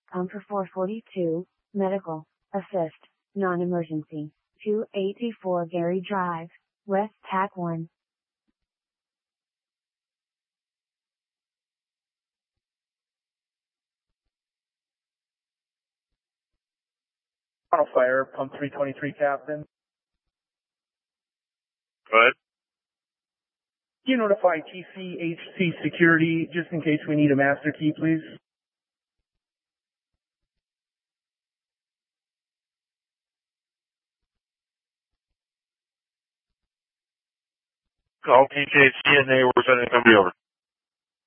Pumper 442, medical, assist, non-emergency, 284 Gary Drive, West TAC 1. Auto fire, pump 323, Captain. Go ahead. Can you notify TCHC security just in case we need a master key, please? Call TCHC and they were sending somebody over.